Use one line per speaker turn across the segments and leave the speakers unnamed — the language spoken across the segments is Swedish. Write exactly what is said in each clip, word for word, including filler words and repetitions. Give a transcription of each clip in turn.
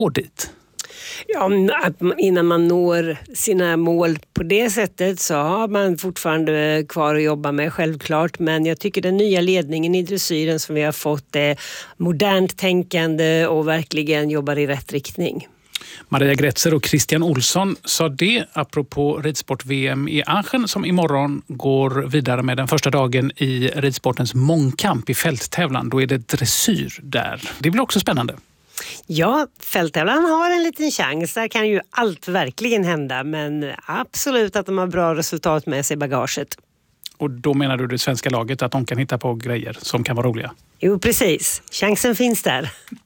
går dit?
Ja, innan man når sina mål på det sättet så har man fortfarande kvar att jobba med, självklart. Men jag tycker den nya ledningen i dressyren som vi har fått är modernt tänkande och verkligen jobbar i rätt riktning.
Maria Gretzer och Christian Olsson sa det apropå ridsport-V M i Aachen som imorgon går vidare med den första dagen i ridsportens mångkamp i fälttävlan. Då är det dressyr där. Det blir också spännande.
Ja, fälttävlan har en liten chans. Där kan ju allt verkligen hända, men absolut att de har bra resultat med sig i bagaget.
Och då menar du det svenska laget, att de kan hitta på grejer som kan vara roliga?
Jo, precis. Chansen finns där.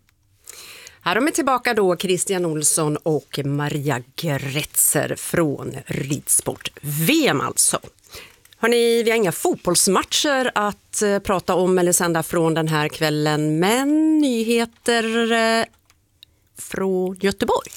Här är tillbaka då Christian Olsson och Maria Gretzer från ridsport-V M alltså. Hörrni, vi har inga fotbollsmatcher att eh, prata om eller sända från den här kvällen, men nyheter eh, från Göteborg.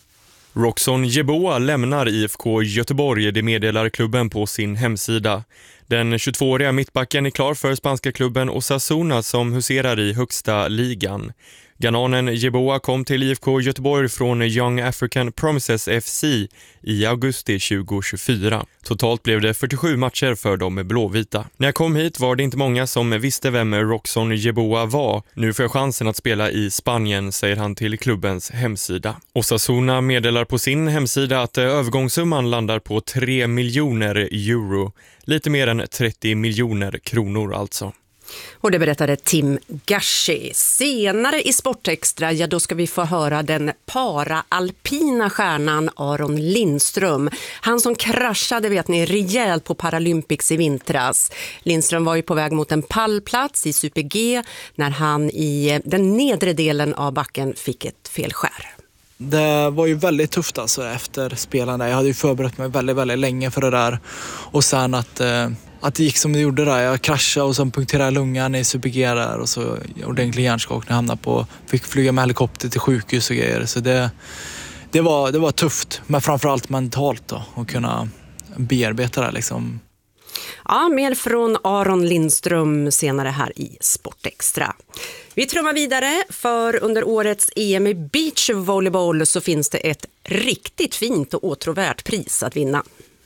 Roxon Yeboah lämnar I F K Göteborg, det meddelar klubben på sin hemsida. Den tjugotvååriga mittbacken är klar för spanska klubben Osasuna som huserar i högsta ligan. Ghananen Yeboah kom till I F K Göteborg från Young African Promises F C i augusti tjugohundratjugofyra. Totalt blev det fyrtiosju matcher för de blåvita. När jag kom hit var det inte många som visste vem Roxon Yeboah var. Nu får jag chansen att spela i Spanien, säger han till klubbens hemsida. Osasuna meddelar på sin hemsida att övergångssumman landar på tre miljoner euro. Lite mer än trettio miljoner kronor alltså.
Och det berättade Tim Gashi. Senare i Sportextra, ja då ska vi få höra den para-alpina stjärnan Aron Lindström. Han som kraschade, vet ni, rejält på Paralympics i vintras. Lindström var ju på väg mot en pallplats i Super G när han i den nedre delen av backen fick ett felskär.
Det var ju väldigt tufft alltså efter spelarna. Jag hade ju förberett mig väldigt, väldigt länge för det där. Och sen att... Eh... Att det gick som det gjorde där. Jag kraschade och sen punkterade lungan i Super G där. Och så ordentlig hjärnskakning. Jag hamnade på, fick flyga med helikopter till sjukhus och grejer. Så det, det, var, det var tufft. Men framförallt mentalt då. Att kunna bearbeta det liksom.
Ja, mer från Aron Lindström senare här i Sportextra. Vi trummar vidare, för under årets E M i beachvolleyboll så finns det ett riktigt fint och åtråvärt pris att vinna.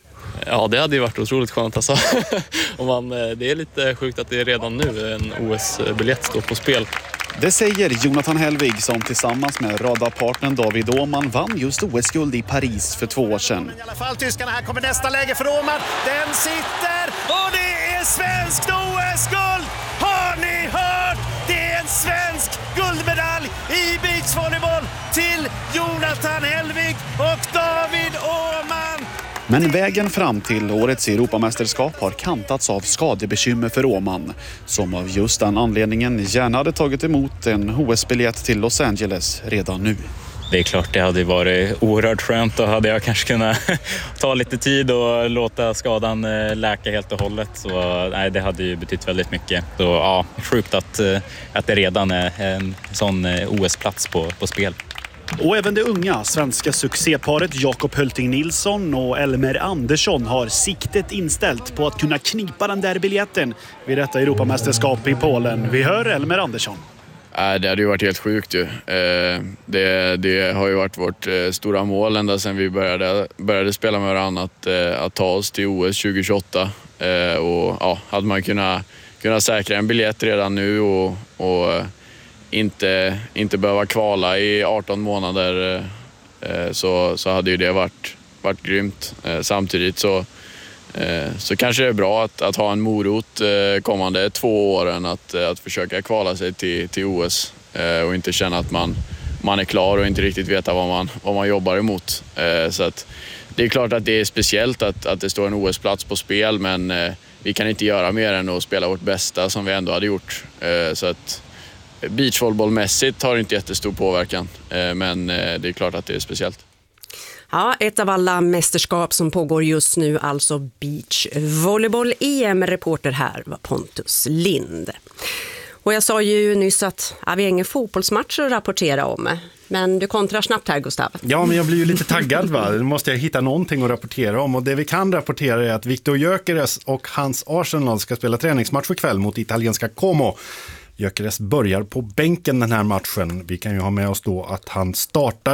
Ja, det hade ju varit otroligt skönt alltså. Och man, det är lite sjukt att det är redan nu en O S-biljett står på spel.
Det säger Jonathan Helvig som tillsammans med radarpartnern David Åhman vann just O S-guld i Paris för två år sedan.
I alla fall tyskarna, här kommer nästa läge för Åhman. Den sitter och det är svenskt O S-guld! Har ni hört? Det är en svensk guldmedalj i beachvolleyboll till Jonathan Helvig och David Åhman.
Men vägen fram till årets Europamästerskap har kantats av skadebekymmer för Åhman, som av just den anledningen gärna hade tagit emot en O S-biljett till Los Angeles redan nu.
Det är klart, det hade varit oerhört skönt och hade jag kanske kunnat ta lite tid och låta skadan läka helt och hållet. Så nej, det hade ju betytt väldigt mycket. Så ja, sjukt att, att det redan är en sån O S-plats på, på spel.
Och även det unga svenska succéparet Jakob Hölting Nilsson och Elmer Andersson har siktet inställt på att kunna knipa den där biljetten vid detta Europamästerskap i Polen. Vi hör Elmer Andersson.
Det hade ju varit helt sjukt ju. Det, det har ju varit vårt stora mål ända sedan vi började, började spela med varandra att, att ta oss till O S tjugohundratjugoåtta. Och ja, hade man kunnat, kunnat säkra en biljett redan nu och, och inte, inte behöva kvala i arton månader så, så hade ju det varit, varit grymt. Samtidigt så, så kanske det är bra att, att ha en morot kommande två åren att, att försöka kvala sig till, till O S och inte känna att man, man är klar och inte riktigt veta vad man, vad man jobbar emot. Så att det är klart att det är speciellt att, att det står en O S-plats på spel, men vi kan inte göra mer än att spela vårt bästa som vi ändå hade gjort. Så att beachvolleybollmässigt har det inte jättestor påverkan, men det är klart att det är speciellt.
Ja, ett av alla mästerskap som pågår just nu, alltså beachvolleyboll-E M-reporter här var Pontus Lind. Och jag sa ju nyss att ja, vi har ingen fotbollsmatcher att rapportera om. Men du kontrar snabbt här, Gustav.
Ja, men jag blir ju lite taggad, va? Nu måste jag hitta någonting att rapportera om. Och det vi kan rapportera är att Viktor Gyökeres och hans Arsenal ska spela träningsmatch för kväll mot italienska Como. Gyökeres börjar på bänken den här matchen. Vi kan ju ha med oss då att han startar